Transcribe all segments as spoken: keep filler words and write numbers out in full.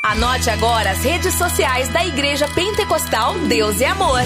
Anote agora as redes sociais da Igreja Pentecostal Deus é Amor.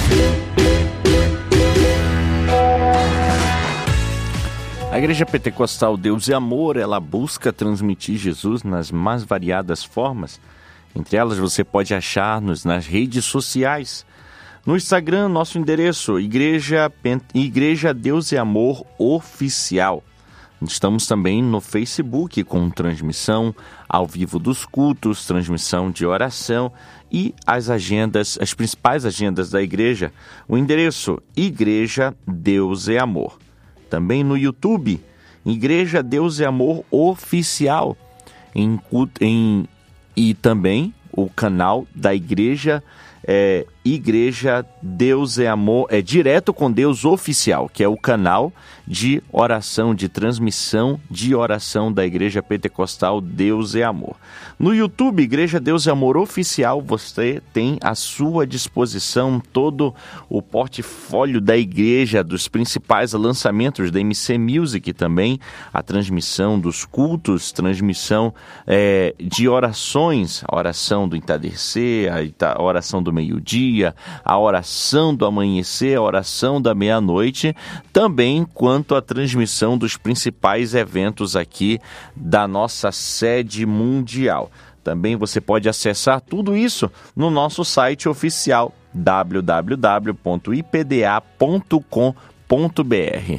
A Igreja Pentecostal Deus é Amor, ela busca transmitir Jesus nas mais variadas formas. Entre elas, você pode achar-nos nas redes sociais. No Instagram, nosso endereço, Igreja, Igreja Deus é Amor Oficial. Estamos também no Facebook com transmissão ao vivo dos cultos, transmissão de oração e as agendas, as principais agendas da igreja. O endereço, Igreja Deus é Amor. Também no YouTube, Igreja Deus é Amor Oficial. Em, em, e também o canal da Igreja é, Igreja Deus é Amor, é Direto com Deus Oficial, que é o canal de oração, de transmissão de oração da Igreja Pentecostal Deus é Amor. No YouTube, Igreja Deus é Amor Oficial, você tem à sua disposição todo o portfólio da igreja, dos principais lançamentos da M C Music também, a transmissão dos cultos, transmissão é, de orações, a oração do entardecer, a oração do meio-dia, a oração do amanhecer, a oração da meia-noite, também quanto à transmissão dos principais eventos aqui da nossa sede mundial. Também você pode acessar tudo isso no nosso site oficial w w w ponto i p d a ponto com ponto b r.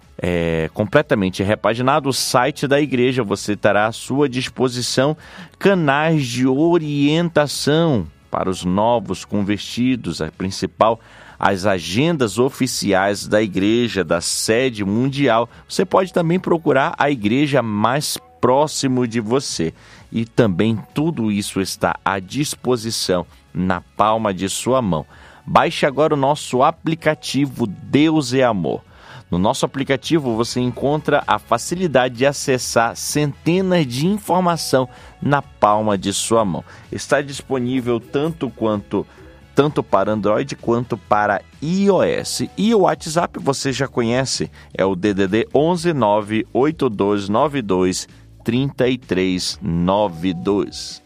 É completamente repaginado o site da igreja, você terá à sua disposição canais de orientação para os novos convertidos, a principal, as agendas oficiais da igreja, da sede mundial. Você pode também procurar a igreja mais próximo de você. E também tudo isso está à disposição na palma de sua mão. Baixe agora o nosso aplicativo Deus é Amor. No nosso aplicativo você encontra a facilidade de acessar centenas de informação na palma de sua mão. Está disponível tanto quanto tanto para Android quanto para iOS. E o WhatsApp você já conhece, é o D D D onze nove oito dois nove dois três três nove dois.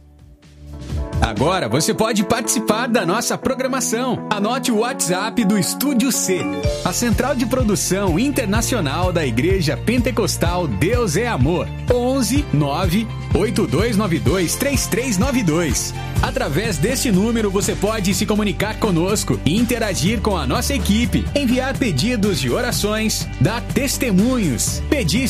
Agora você pode participar da nossa programação. Anote o WhatsApp do Estúdio C, a central de produção internacional da Igreja Pentecostal Deus é Amor. onze nove oito dois nove dois três três nove dois. Através deste número você pode se comunicar conosco e interagir com a nossa equipe, enviar pedidos de orações, dar testemunhos, pedir